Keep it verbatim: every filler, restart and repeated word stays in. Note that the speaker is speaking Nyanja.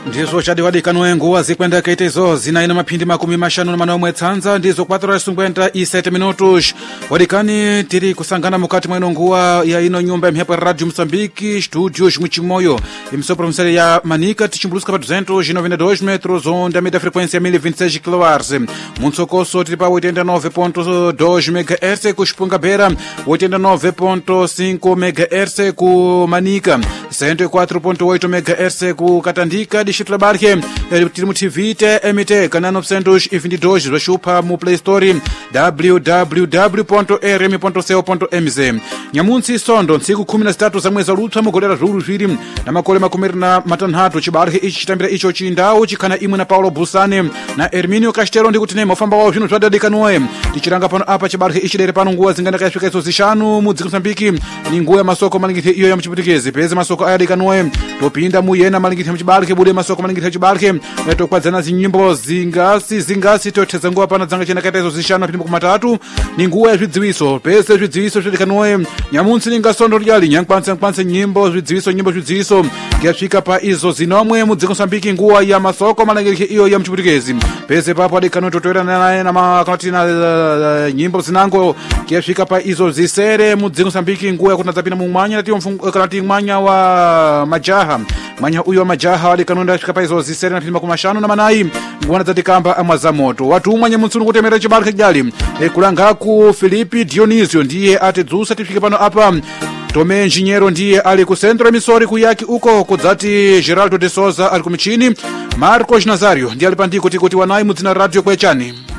ndizo chadiwadikano nguwa zikwenda kaitezo zinaina maphindi makumi mashanu na manomwe tsanza ndizo quatro horas cinquenta e sete minutos wadikani tiri kusangana mukati mwa ino nguwa ya ino nyumba imhepo Radio Moçambique studios muchimoyo imso provincial ya Manica tichimbuluska pa duzentos e noventa e dois metros onda media frequência mil e vinte e seis kilohertz munsokoso tiri pa oitenta e nove ponto dois megahertz ku Xpungabera oitenta e nove ponto cinco megahertz ku Manica cento e quatro ponto oito megahertz ku Katandika distrito la Barque tiri mu T V T M T canal novecentos e vinte e dois vachupa mu Play Store w w w ponto r m ponto co ponto m z nyamunsi sondo ntsiku kumi na zitatu za mwezi wa Lutha mugolera zulu zviri na makole makumi na matanhatu chibarhe ichi chitambira icho chindawu chikhana imwe na Paulo Busane na Herminio Castelo ndikuti nema ufamba wawo zvino zvadadikanoe tichiranga pano apa chibarhe ichi dere pano nguwa zingana kayasvika iso zishanu mu dziko Mozambique ni nguwa ya masoko malingithe iyo ya muchiputikezi peze masoko ayadikanoe topinda muyena malingithe muchibarhe bude masoko malingithe muchibarhe tokwadzana zinyimbo zingasi zingasi totheza nguwa pana dzanga chena kaita iso zishanu apindi kumatatu ni nguwa ya zvidziwiso peze zvidziwiso zvidikanoe nyamunsi ningasondo lyali nyankwanse nkwanse nyimbo zvidziwiso nyimbo zvidziwiso ngasvika pa izo zinomwe mu dziko Mozambique nguwa ya masoko malingithe iyo ya muchiputikezi peze papo adikanoe totoerana naye na makanati na uh, nyimbo zinango ngasvika pa izo zisere mu dziko Mozambique nguwa yakuti nadzapina mu mwanya nati kanati mwanya wa majaha mwanya uyo wa majaha adikanoe ndasvika pa izo zisere na pindi makumi mashanu na manayi nguwa nadzatikamba amwa za moto watu umwe nyamunsunu kutemera chibarhe jali e kulangaku Filipi Dionisio ndiye atidzusa tifike pano apa Tome Engenheiro ndiye ali ku centro emissori kuyaki uko kudzati Geraldo de Souza ali ku michini Marcos Nazario ndiye ali pandiko tikuti wanayi mudzina radio kwechani